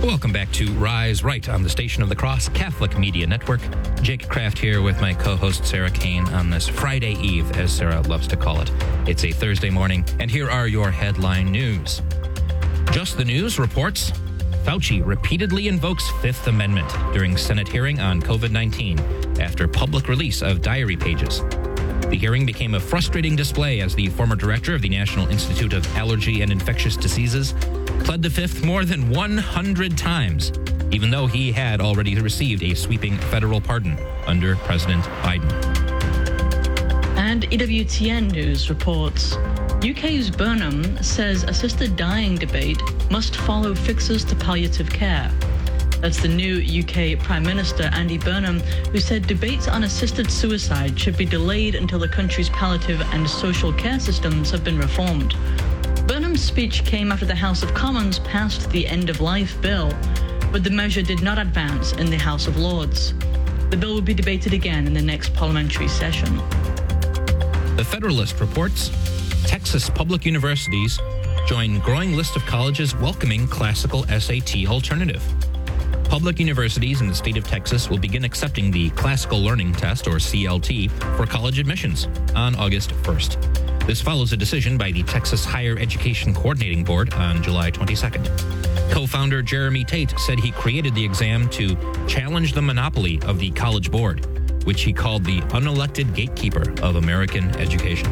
Welcome back to Rise Right on the Station of the Cross Catholic Media Network. Jake Kraft here with my co-host Sarah Kane on this Friday Eve, as Sarah loves to call it. It's a Thursday morning, and here are your headline news. Just the News reports Fauci repeatedly invokes Fifth Amendment during Senate hearing on COVID-19 after public release of diary pages. The hearing became a frustrating display as the former director of the National Institute of Allergy and Infectious Diseases pled the Fifth more than 100 times, even though he had already received a sweeping federal pardon under President Biden. And EWTN News reports UK's Burnham says assisted dying debate must follow fixes to palliative care. That's the new UK Prime Minister, Andy Burnham, who said debates on assisted suicide should be delayed until the country's palliative and social care systems have been reformed. Burnham's speech came after the House of Commons passed the End-of-Life bill, but the measure did not advance in the House of Lords. The bill will be debated again in the next parliamentary session. The Federalist reports Texas public universities join growing list of colleges welcoming classical SAT alternative. Public universities in the state of Texas will begin accepting the Classical Learning Test, or CLT, for college admissions on August 1st. This follows a decision by the Texas Higher Education Coordinating Board on July 22nd. Co-founder Jeremy Tate said he created the exam to challenge the monopoly of the College Board, which he called the unelected gatekeeper of American education.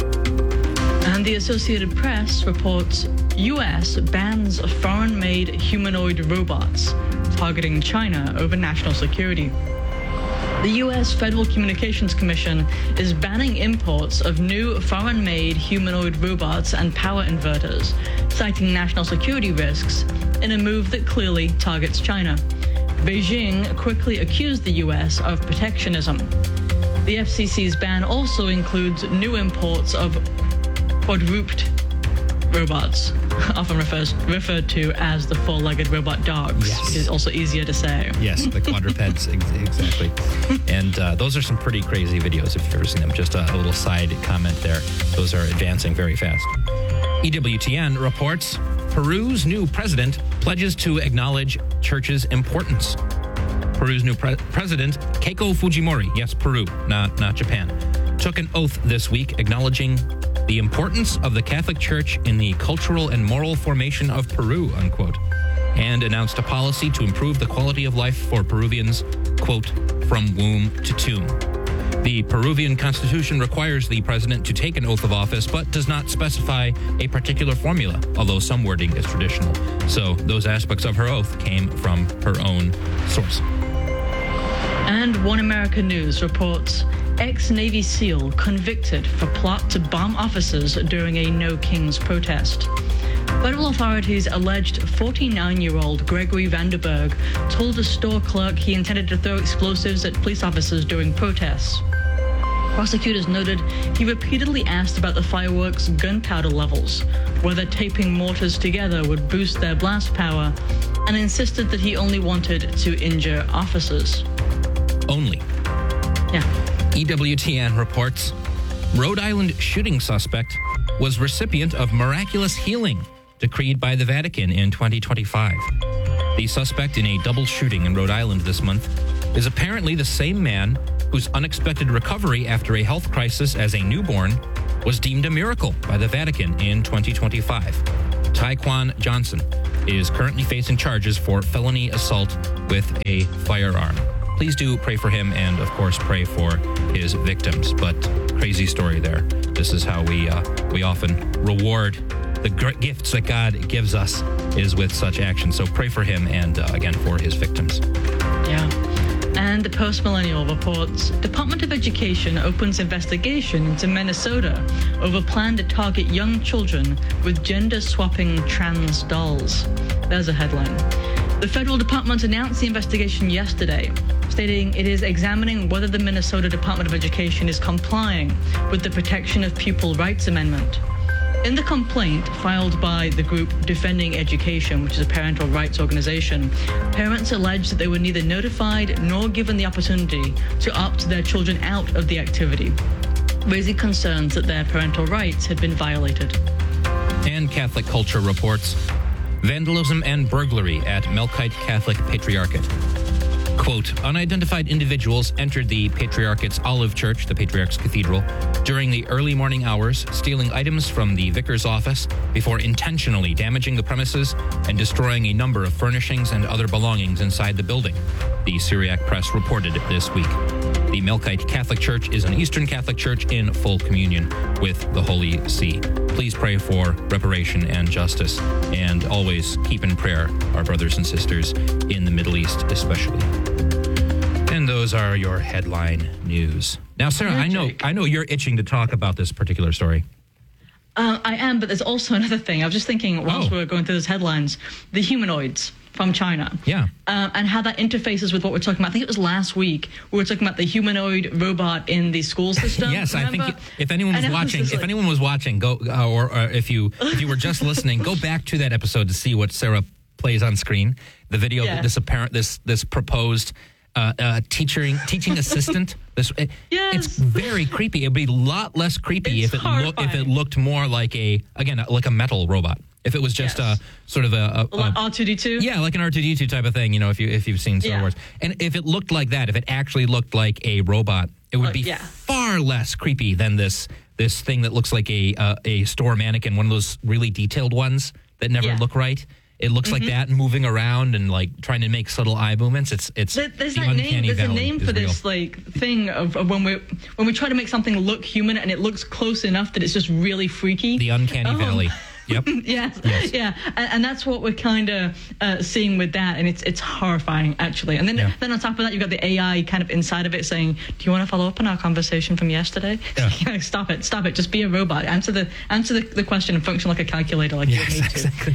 And the Associated Press reports U.S. bans foreign-made humanoid robots targeting China over national security. The U.S. Federal Communications Commission is banning imports of new foreign-made humanoid robots and power inverters, citing national security risks in a move that clearly targets China. Beijing quickly accused the U.S. of protectionism. The FCC's ban also includes new imports of quadruped robots, often referred to as the four-legged robot dogs, yes, which is also easier to say. Yes, the quadrupeds, exactly. And those are some pretty crazy videos if you've ever seen them. Just a little side comment there. Those are advancing very fast. EWTN reports Peru's new president pledges to acknowledge church's importance. Peru's new president, Keiko Fujimori, yes, Peru, not Japan, took an oath this week acknowledging the importance of the Catholic Church in the cultural and moral formation of Peru, unquote, and announced a policy to improve the quality of life for Peruvians, quote, from womb to tomb. The Peruvian constitution requires the president to take an oath of office, but does not specify a particular formula, although some wording is traditional. So those aspects of her oath came from her own source. And One America News reports ex-Navy SEAL convicted for plot to bomb officers during a No Kings protest. Federal authorities alleged 49-year-old Gregory Vanderberg told a store clerk he intended to throw explosives at police officers during protests. Prosecutors noted he repeatedly asked about the fireworks' gunpowder levels, whether taping mortars together would boost their blast power, and insisted that he only wanted to injure officers. Only. Yeah. EWTN reports Rhode Island shooting suspect was recipient of miraculous healing decreed by the Vatican in 2025. The suspect in a double shooting in Rhode Island this month is apparently the same man whose unexpected recovery after a health crisis as a newborn was deemed a miracle by the Vatican in 2025. Tyquan Johnson is currently facing charges for felony assault with a firearm. Please do pray for him and, of course, pray for his victims. But crazy story there. This is how we often reward the gifts that God gives us is with such action. So pray for him and, again, for his victims. Yeah. And the Post-Millennial reports Department of Education opens investigation into Minnesota over plan to target young children with gender-swapping trans dolls. There's a headline. The federal department announced the investigation yesterday, stating it is examining whether the Minnesota Department of Education is complying with the Protection of Pupil Rights Amendment. In the complaint filed by the group Defending Education, which is a parental rights organization, parents allege that they were neither notified nor given the opportunity to opt their children out of the activity, raising concerns that their parental rights had been violated. And Catholic Culture reports Vandalism and burglary at Melkite Catholic Patriarchate. Quote, unidentified individuals entered the Patriarchate's Olive Church, the Patriarch's Cathedral, during the early morning hours, stealing items from the vicar's office before intentionally damaging the premises and destroying a number of furnishings and other belongings inside the building, the Syriac Press reported this week. The Melkite Catholic Church is an Eastern Catholic church in full communion with the Holy See. Please pray for reparation and justice, and always keep in prayer our brothers and sisters in the Middle East especially. And those are your headline news. Now, Sarah, I know you're itching to talk about this particular story. I am, but there's also another thing. I was just thinking whilst we were going through those headlines, the humanoids from China. Yeah. And how that interfaces with what we're talking about. I think it was last week we were talking about the humanoid robot in the school system. Yes, remember? I think if anyone was watching, go or if you were just listening, go back to that episode to see what Sarah plays on screen. The video, this proposed teaching assistant. It's very creepy. It'd be a lot less creepy if it looked more like a metal robot. If it was just a sort of a R2D2? Yeah, like an R2D2 type of thing, if you've seen Star Wars. And if it looked like that, if it actually looked like a robot, it would be far less creepy than this thing that looks like a store mannequin, one of those really detailed ones that never look right. It looks like that, moving around and like trying to make subtle eye movements. There's a name for this like thing of when we try to make something look human and it looks close enough that it's just really freaky. The uncanny valley. Yep. yes. Yeah. And that's what we're kind of seeing with that, and it's horrifying actually. And then on top of that, you've got the AI kind of inside of it saying, "Do you want to follow up on our conversation from yesterday? Yeah. Stop it. Just be a robot. Answer the question and function like a calculator, like you need to." Exactly.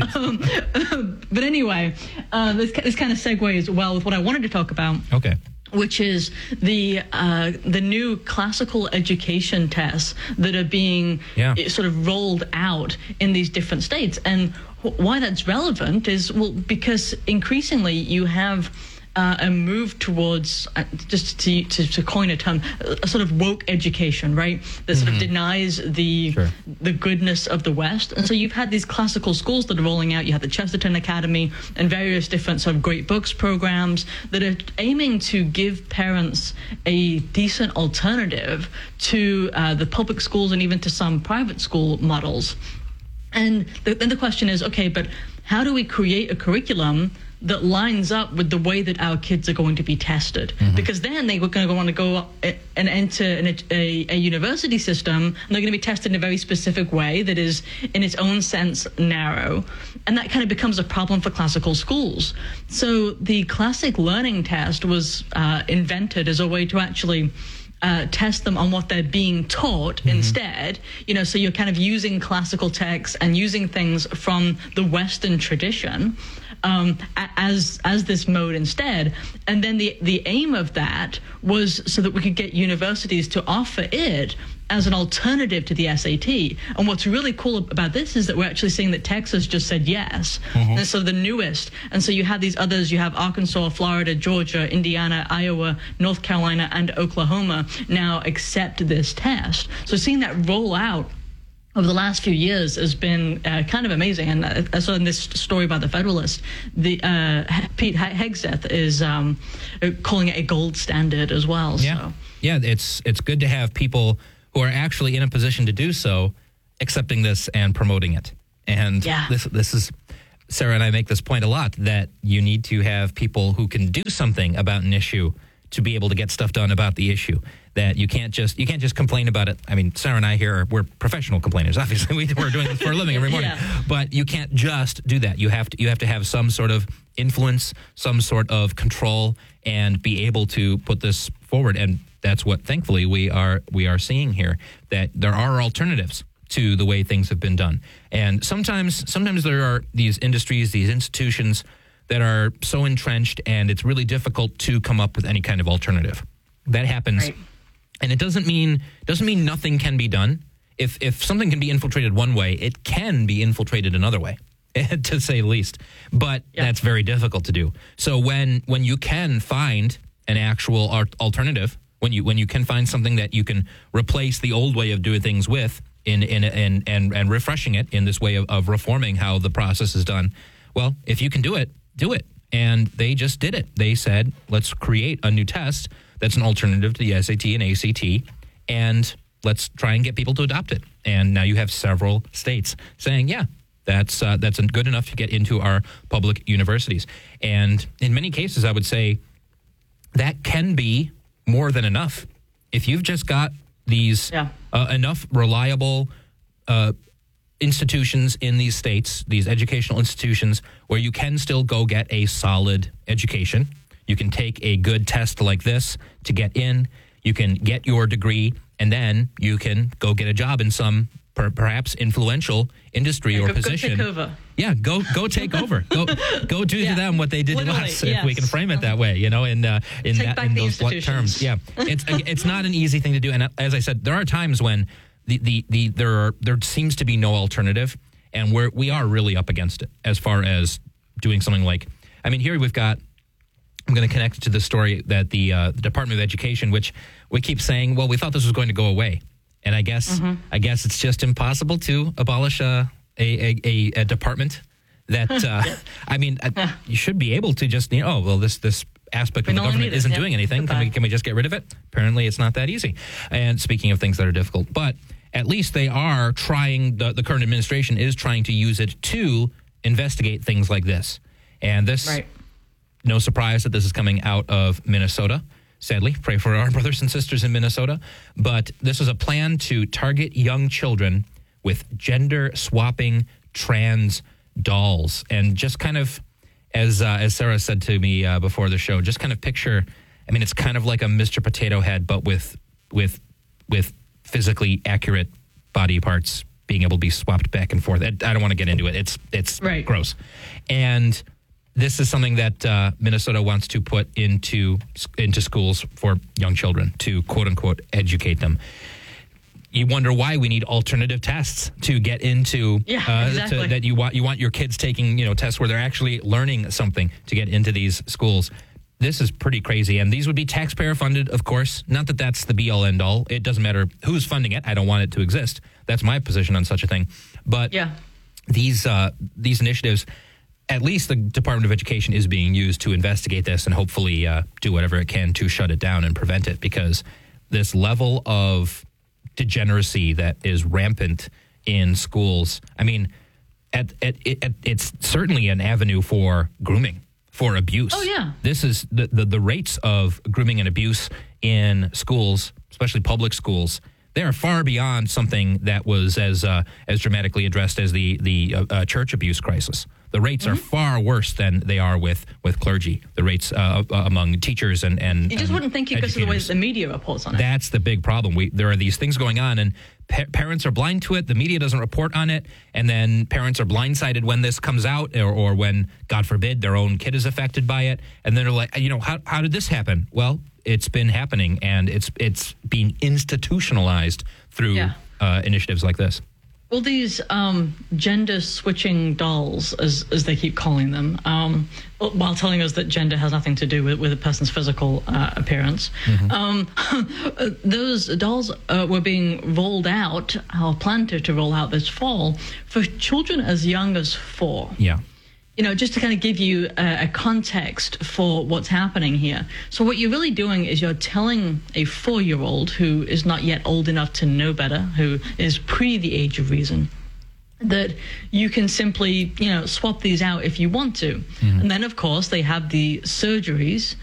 Yes, but anyway, this kind of segues well with what I wanted to talk about. Okay. Which is the new classical education tests that are being sort of rolled out in these different states. And why that's relevant is, because increasingly you have a move towards, just to coin a term, a sort of woke education, right? That sort of denies the goodness of the West. And so you've had these classical schools that are rolling out. You have the Chesterton Academy and various different sort of great books programs that are aiming to give parents a decent alternative to the public schools and even to some private school models. And then the question is, okay, but how do we create a curriculum that lines up with the way that our kids are going to be tested? Because then they're going to want to go and enter a university system, and they're going to be tested in a very specific way that is, in its own sense, narrow. And that kind of becomes a problem for classical schools. So the classic learning test was invented as a way to actually test them on what they're being taught instead. So you're kind of using classical texts and using things from the Western tradition as this mode instead. And then the aim of that was so that we could get universities to offer it as an alternative to the SAT. And what's really cool about this is that we're actually seeing that Texas just said yes. And so the newest. And so you have these others. You have Arkansas, Florida, Georgia, Indiana, Iowa, North Carolina, and Oklahoma now accept this test. So seeing that roll out over the last few years has been kind of amazing. And I saw in this story by The Federalist, Pete Hegseth is calling it a gold standard as well. Yeah, it's good to have people who are actually in a position to do so accepting this and promoting it. And this is, Sarah and I make this point a lot, that you need to have people who can do something about an issue to be able to get stuff done about the issue. That you can't just complain about it. I mean, Sarah and I here, we're professional complainers. Obviously, we're doing this for a living every morning. But you can't just do that. You have to have some sort of influence, some sort of control, and be able to put this forward. And that's what, thankfully, we are seeing here. That there are alternatives to the way things have been done. And sometimes there are these industries, these institutions that are so entrenched, and it's really difficult to come up with any kind of alternative. That happens. Right. And it doesn't mean nothing can be done. If something can be infiltrated one way, it can be infiltrated another way, to say the least. But that's very difficult to do. So when you can find an actual alternative, when you can find something that you can replace the old way of doing things with, and refreshing it in this way of reforming how the process is done. Well, if you can do it, do it. And they just did it. They said, let's create a new test that's an alternative to the SAT and ACT, and let's try and get people to adopt it. And now you have several states saying, yeah, that's good enough to get into our public universities. And in many cases, I would say that can be more than enough. If you've just got these enough reliable institutions in these states, these educational institutions, where you can still go get a solid education. You can take a good test like this to get in. You can get your degree, and then you can go get a job in some perhaps influential industry or position. Go take over. Yeah, go take over. Go do to them what they did to us, if we can frame it that way. In those terms. Yeah, it's not an easy thing to do. And as I said, there are times when there seems to be no alternative, and we are really up against it as far as doing something like. I mean, here we've got. I'm going to connect it to the story that the Department of Education, which we keep saying, well, we thought this was going to go away, and I guess it's just impossible to abolish a department that. I mean, you should be able to just this aspect of the government isn't doing anything. Can we just get rid of it? Apparently, it's not that easy. And speaking of things that are difficult, but at least they are trying. The current administration is trying to use it to investigate things like this, and this. Right. No surprise that this is coming out of Minnesota. Sadly, pray for our brothers and sisters in Minnesota. But this is a plan to target young children with gender-swapping trans dolls. And just kind of, as Sarah said to me before the show, just kind of picture, I mean, it's kind of like a Mr. Potato Head, but with physically accurate body parts being able to be swapped back and forth. I don't want to get into it. It's right. Gross. And this is something that Minnesota wants to put into schools for young children to, quote unquote, educate them. You wonder why we need alternative tests to get into exactly. That you want your kids taking tests where they're actually learning something to get into these schools. This is pretty crazy, and these would be taxpayer funded, of course. Not that that's the be all end all. It doesn't matter who's funding it. I don't want it to exist. That's my position on such a thing. But these initiatives. At least the Department of Education is being used to investigate this and hopefully do whatever it can to shut it down and prevent it, because this level of degeneracy that is rampant in schools, I mean, it's certainly an avenue for grooming, for abuse. Oh, yeah. This is the rates of grooming and abuse in schools, especially public schools. They are far beyond something that was as dramatically addressed as the church abuse crisis. The rates are far worse than they are with clergy. The rates among teachers and you just wouldn't think because of the way that the media reports on it. That's the big problem. There are these things going on, and parents are blind to it. The media doesn't report on it, and then parents are blindsided when this comes out, or when, God forbid, their own kid is affected by it, and then they're like, how did this happen? Well, it's been happening, and it's being institutionalized through initiatives like this. Well, these gender-switching dolls, as they keep calling them, while telling us that gender has nothing to do with a person's physical appearance, those dolls were being rolled out, or planned to roll out this fall, for children as young as 4. Yeah. Just to kind of give you a context for what's happening here. So what you're really doing is you're telling a 4-year-old who is not yet old enough to know better, who is pre the age of reason, that you can simply, swap these out if you want to. And then, of course, they have the surgeries